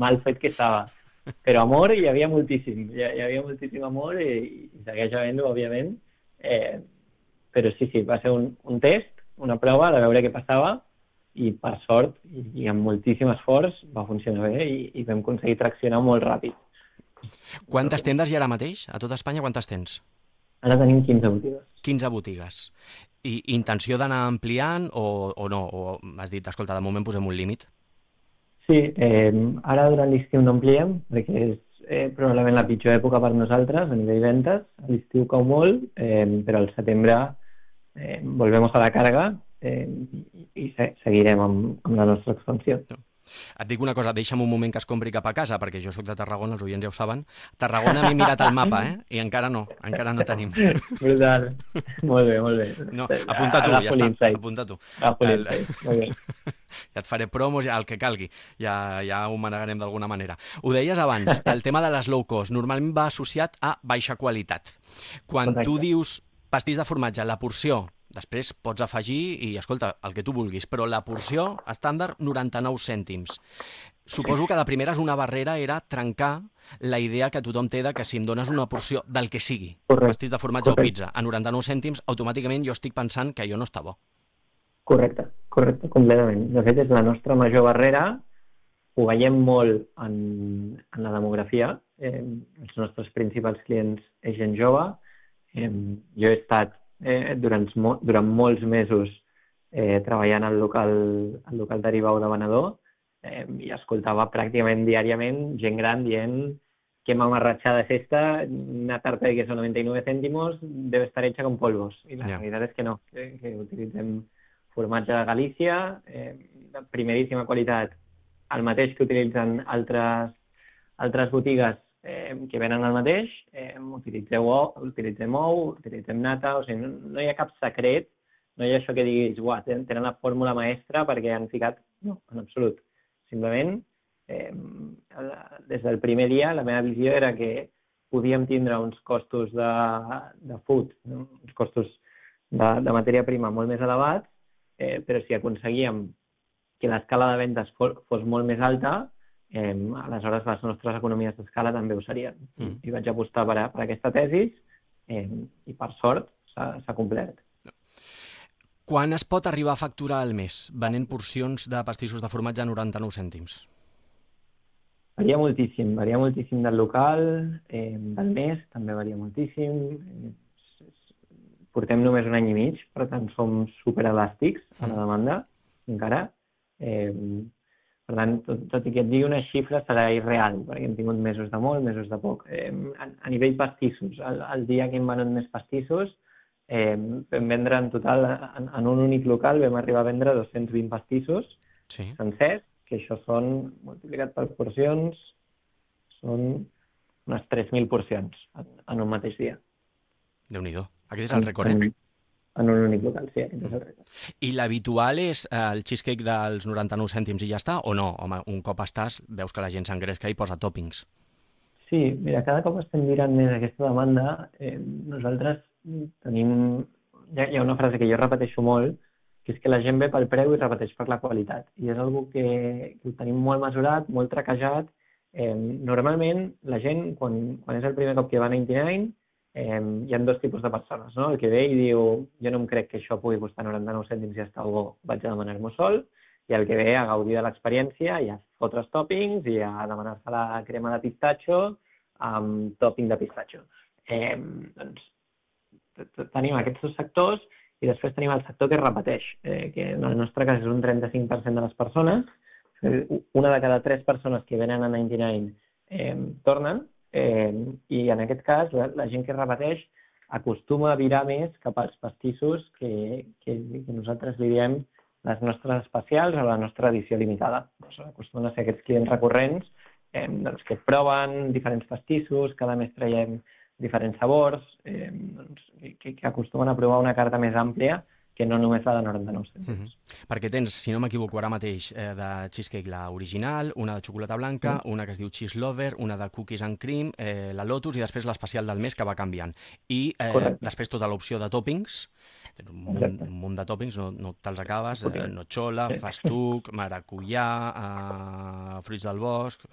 mal fet que estava. Però amor hi havia moltíssim, hi havia moltíssim amor i segueix havent-ho, òbviament. Però sí, va ser un test, una prova de veure què passava i per sort i amb moltíssim esforç va funcionar bé i vam aconseguir traccionar molt ràpid. Quantes tendes hi ha ara mateix? A tot Espanya quantes tens? Ara tenim 15 botigues. 15 botigues. I intenció d'anar ampliant o no? O has dit, escolta, de moment posem un límit? Sí, ara durant l'estiu no ampliem perquè és probablement la pitjor època per nosaltres a nivell ventes. A l'estiu cau molt, però al setembre volvemos a la carga i seguirem amb la nostra expansió. No. Et dic una cosa, deixa'm un moment que es compri cap a casa, perquè jo sóc de Tarragona, els oients ja ho saben. Tarragona m'he mirat el mapa, I encara no tenim. Brutal. Molt bé, molt bé. No, apunta tu, ja Agafo està, l'insight. apunta tu. Agafo l'insight, molt bé. Ja et faré promos, ja el que calgui, ja ho manegarem d'alguna manera. Ho deies abans, el tema de les low cost normalment va associat a baixa qualitat. Quan tu Correcte. dius pastís de formatge, la porció, després pots afegir i, escolta, el que tu vulguis, però la porció estàndard 99 cèntims. Suposo que de primeres una barrera era trencar la idea que tothom té de que si em dones una porció del que sigui, pastís de formatge o pizza, a 99 cèntims, automàticament jo estic pensant que allò no està bo. Correcte, completament. De fet, és la nostra major barrera. Ho veiem molt en la demografia. Els nostres principals clients és gent jove. Jo he estat durant molts mesos treballant al local d'Aribau de Benadó i escoltava pràcticament diàriament gent gran dient que mamarrachada es esta, una tarta de queso 99 céntimos debe estar hecha con polvos. I la veritat és que no, que utilitzem formatge de Galícia, de primeríssima qualitat, el mateix que utilitzen altres botigues que venen el mateix, utilitzem ou, utilitzem nata, o sigui, no hi ha cap secret, no hi ha això que diguis, tenen la fórmula maestra perquè han ficat, no, en absolut. Simplement, des del primer dia, la meva visió era que podíem tindre uns costos de food, uns costos de matèria prima molt més elevats, però si aconseguíem que l'escala de vendes fos molt més alta, aleshores les nostres economies d'escala també ho serien. I vaig apostar per aquesta tesi i per sort s'ha complert. Quan es pot arribar a facturar al mes venent porcions de pastissos de formatge a 99 cèntims? Varia moltíssim del local, del mes també varia moltíssim. Portem només un any i mig, per tant som superelàstics a la demanda, encara. Per tant, tot i que et digui una xifra serà irreal, perquè hem tingut mesos de molt, mesos de poc. A nivell pastissos, el dia que hem venut més pastissos, vam vendre en total, en un únic local, vam arribar a vendre 220 pastissos sencers, que això són, multiplicat per porcions, són unes 3.000 porcions en un mateix dia. Déu-n'hi-do. Aquest és el rècord, En un únic local, sí, aquest és el rècord. I l'habitual és el cheesecake dels 99 cèntims i ja està? O no? Home, un cop estàs, veus que la gent s'engresca i posa tòpings. Sí, mira, cada cop estem mirant més aquesta demanda. Nosaltres tenim... Hi ha una frase que jo repeteixo molt, que és que la gent ve pel preu i repeteix per la qualitat. I és una que ho tenim molt mesurat, molt traquejat. Normalment, la gent, quan és el primer cop que va a 99, hi ha dos tipus de persones, no? El que ve i diu, jo no em crec que això pugui costar 99 cèntims i ja està bo, vaig a demanar-m'ho sol, i el que ve a gaudir de l'experiència i a fotre els tòpings i a demanar-se la crema de pistatxo amb tòping de pistatxo. Doncs tenim aquests dos sectors i després tenim el sector que es repeteix, que en el nostre cas és un 35% de les persones, una de cada 3 persones que venen a 99 tornen, i en aquest cas la gent que repeteix acostuma a virar més cap als pastissos que nosaltres li diem les nostres especials o la nostra edició limitada. Acostumen a ser aquests clients recurrents que proven diferents pastissos, cada mes traiem diferents sabors, que acostumen a provar una carta més àmplia que no només la de 99 cèntims. Perquè tens, si no m'equivoco ara mateix, de cheesecake la original, una de xocolata blanca, una que es diu Cheese Lover, una de cookies and cream, la Lotus i després l'especial del mes que va canviant. I després tota l'opció de tòpings, un munt de tòpings, no te'ls acabes, nochola, festuc, maracuyà, fruits del bosc,